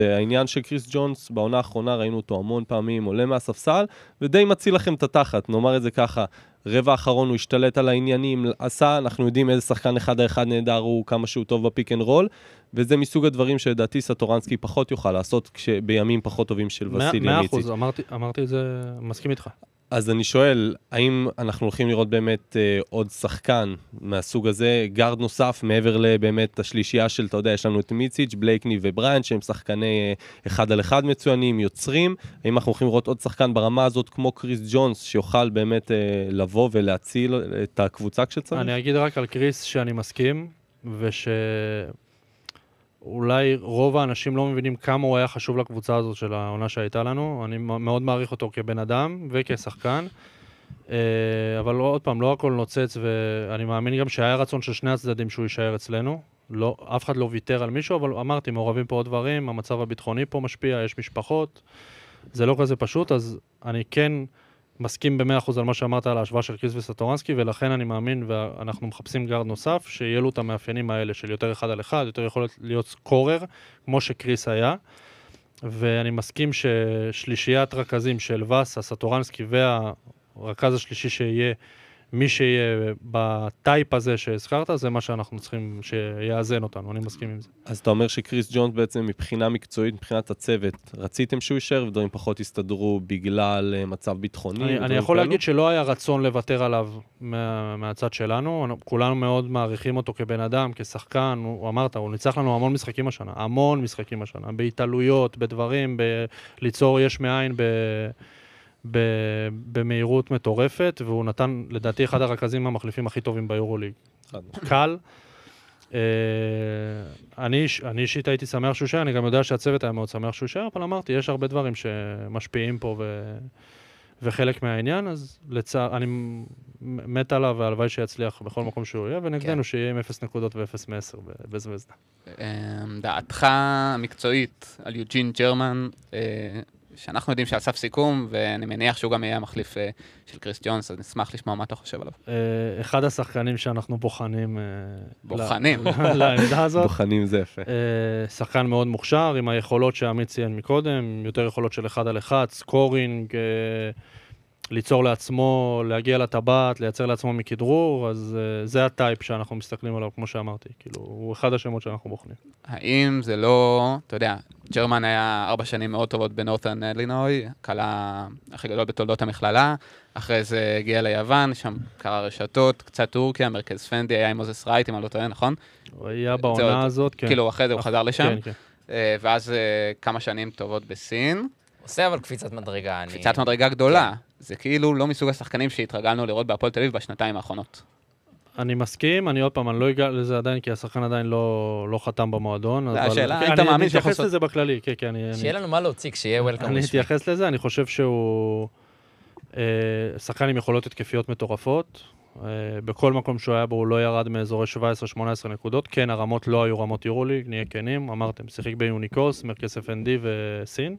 העניין של קריס ג'ונס, בעונה האחרונה ראינו אותו המון פעמים, עולה מהספסל, ודי מציל לכם את התחת, נאמר את זה ככה. רבע האחרון הוא השתלט על העניינים, עשה, אנחנו יודעים איזה שחקן אחד נהדר הוא, כמה שהוא טוב בפיק אנד רול, וזה מסוג הדברים שלדעתי סטורנסקי פחות יוכל לעשות, בימים פחות טובים של וסילי מיציץ'. 100%, אמרתי את זה, מסכים איתך. אז אני שואל, האם אנחנו הולכים לראות באמת עוד שחקן מהסוג הזה, גארד נוסף, מעבר לבאמת השלישייה של, אתה יודע, יש לנו את מיציץ', בלייקני ובריינט, שהם שחקני אחד על אחד מצוינים, יוצרים, האם אנחנו הולכים לראות עוד שחקן ברמה הזאת, כמו קריס ג'ונס, שיוכל באמת לבוא ולהציל את הקבוצה כשצריך? אני אגיד רק על קריס שאני מסכים, אולי רוב האנשים לא מבינים כמה הוא היה חשוב לקבוצה הזאת של העונה שהייתה לנו. אני מאוד מעריך אותו כבן אדם וכשחקן. אבל עוד פעם, לא הכל נוצץ, ואני מאמין גם שהיה רצון של שני הצדדים שהוא יישאר אצלנו. לא, אף אחד לא ויתר על מישהו, אבל אמרתי, מעורבים פה עוד דברים, המצב הביטחוני פה משפיע, יש משפחות. זה לא כזה פשוט, אז אני כן מסכים ב100% על מה שאמרת על ההשוואה של קריס וסטורנסקי, ולכן אני מאמין, ואנחנו מחפשים גארד נוסף, שיהיה לו את המאפיינים האלה של יותר אחד על אחד, יותר יכולת להיות סקורר, כמו שקריס היה, ואני מסכים ששלישיית רכזים של וסה, סטורנסקי והרכז השלישי שיהיה, מי שיהיה בטייפ הזה שהזכרת, זה מה שאנחנו צריכים שיאזן אותנו, אני מסכים עם זה. אז אתה אומר שקריס ג'ונס בעצם מבחינה מקצועית, מבחינת הצוות, רציתם שהוא יישאר ודברים פחות הסתדרו בגלל מצב ביטחוני? אני יכול להגיד שלא היה רצון לוותר עליו מהצד שלנו, כולנו מאוד מעריכים אותו כבן אדם, כשחקן, הוא אמרת, הוא ניצח לנו המון משחקים השנה, בהתעלויות, בדברים, ליצור יש מאין במהירות מטורפת, והוא נתן, לדעתי, אחד הרכזים המחליפים הכי טובים ביורוליג. קל. אני אישית הייתי שמח שהוא יישאר, אני גם יודע שהצוות היה מאוד שמח שהוא יישאר, אבל אמרתי, יש הרבה דברים שמשפיעים פה וחלק מהעניין, אז אני מת עליו והלוואי שיצליח בכל מקום שהוא יהיה, ונגדנו שיהיה עם 0 נקודות ו0 מ-10 בזווזדה. דעתך המקצועית על יוג'ין ג'רמן, שאנחנו יודעים שעל סף סיכום, ואני מניח שהוא גם יהיה המחליף של קריס ג'ונס, אז נשמח לשמוע מה אתה חושב עליו. אחד השחקנים שאנחנו בוחנים בוחנים? לעמדה הזאת. בוחנים זה יפה. שחקן מאוד מוכשר, עם היכולות שעמית ציין מקודם, יותר יכולות של אחד על אחד, סקורינג, ליצור לעצמו, להגיע לטבעת, לייצר לעצמו מכדרור, אז זה הטייפ שאנחנו מסתכלים עליו, כמו שאמרתי. כאילו, הוא אחד השמות שאנחנו בוחנים. האם זה לא, אתה יודע, ג'רמן היה 4 שנים מאוד טובות בנורת'רן אילינוי, קלה הכי גדול בתולדות המכללה, אחרי זה הגיע ליוון, שם קרה רשתות, קצת טורקיה, מרכז פנדי, היה עם מוזס רייט, אם אני לא טועה, נכון? הוא היה בעונה הזאת, כן. כאילו, אחרי זה הוא חזר לשם, כן. ואז כמה שנים טובות בסין. עושה אבל קפיצת מדרגה. קפיצת מדרגה גדולה. זה כאילו לא מסוג השחקנים שהתרגלנו לראות בהפועל תל אביב בשנתיים האחרונות. אני מסכים, אני עוד פעם, אני לא אגע לזה עדיין, כי השחקן עדיין לא חתם במועדון. זה השאלה, היית מאמין אני אתייחס לזה בכללי, כן. שיהיה לנו מה להוציא, כשיהיה וולקאם אני אתייחס לזה, אני חושב שהוא שחקן עם יכולות התקפיות מטורפות. בכל מקום שהוא היה בו הוא לא ירד מאזורי 17-18 נקודות. כן, הרמות לא היו רמות יורוליג, נהיה כנים, אמרתם, שיחק ביוניקוס, מרכז FND וסין.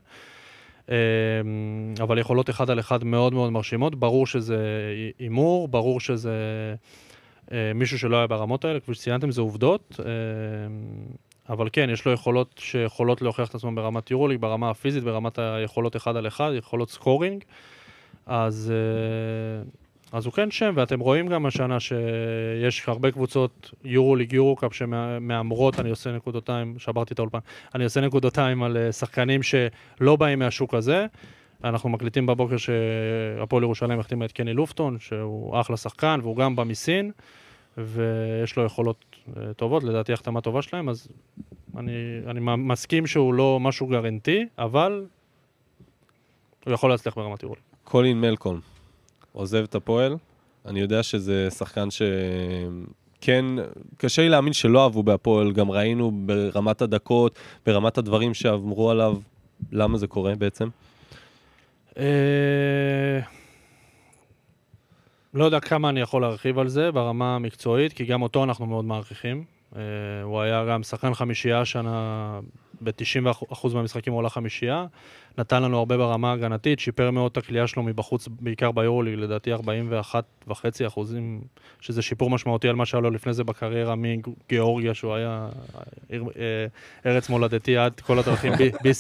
אבל יכולות אחד על אחד מאוד מאוד מרשימות. ברור שזה אימור, ברור שזה מישהו שלא היה ברמות האלה, כפי שציינתם, זה עובדות. אבל כן, יש לו יכולות שיכולות להוכיח את עצמם ברמת יורוליג, ברמה הפיזית, ברמת היכולות אחד על אחד, יכולות סקורינג. אז הוא כן שם, ואתם רואים גם השנה שיש הרבה קבוצות יורוליג, יורוקאפ שמאמרות, אני עושה נקודותיים, שברתי את האולפן, אני עושה נקודותיים על שחקנים שלא באים מהשוק הזה. אנחנו מקליטים בבוקר שהפועל ירושלים החתימה את קני לופטון, שהוא אחלה שחקן, והוא גם בא מסין, ויש לו יכולות טובות, לדעתי החתמה טובה שלהם, אז אני מסכים שהוא לא משהו גרנטי, אבל הוא יכול להצליח ברמת יורוליג. קולין מלקום עוזב את הפועל, אני יודע שזה שחקן שכן, קשה לי להאמין שלא אהבו בהפועל, גם ראינו ברמת הדקות, ברמת הדברים שאמרו עליו, למה זה קורה בעצם? לא יודע כמה אני יכול להרחיב על זה ברמה המקצועית, כי גם אותו אנחנו מאוד מעריכים. הוא היה גם שחקן חמישייה השנה, ב-90% מהמשחקים הוא עולה חמישייה, נתן לנו הרבה ברמה הגנתית, שיפר מאוד את הקליעה שלו מבחוץ, בעיקר ביורוליג, לדעתי 41.5%, שזה שיפור משמעותי על מה שהיה לו לפני זה בקריירה מגיאורגיה, שהוא היה ארץ מולדתי עד כל הדרכים